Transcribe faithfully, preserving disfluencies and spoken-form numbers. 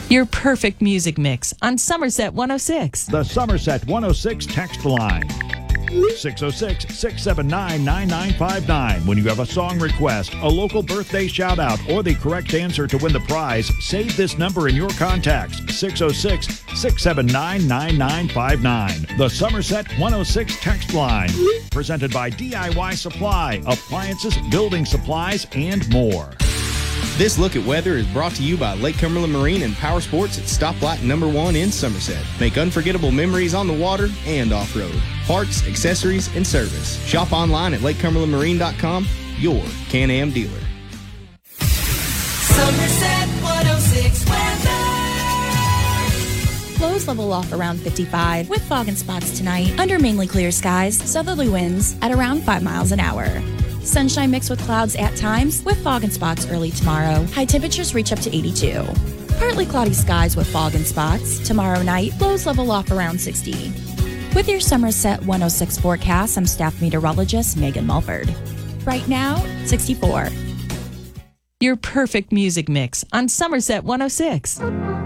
Your perfect music mix on Somerset one oh six. The Somerset one oh six text line. six oh six, six seven nine, nine nine five nine. When you have a song request, a local birthday shout out, or the correct answer to win the prize, save this number in your contacts. six oh six, six seven nine, nine nine five nine. The Somerset one oh six text line. Presented by D I Y Supply, appliances, building supplies, and more. This look at weather is brought to you by Lake Cumberland Marine and Power Sports at Stoplight Number One in Somerset. Make unforgettable memories on the water and off-road. Parts, accessories, and service. Shop online at lake cumberland marine dot com, your Can-Am dealer. Somerset one oh six weather. Lows level off around fifty-five with fog and spots tonight. Under mainly clear skies, southerly winds at around five miles an hour. Sunshine mixed with clouds at times with fog and spots early tomorrow. High temperatures reach up to eighty-two. Partly cloudy skies with fog and spots. Tomorrow night, lows level off around sixty. With your Somerset one oh six forecast, I'm staff meteorologist Megan Mulford. Right now, sixty-four. Your perfect music mix on Somerset one oh six.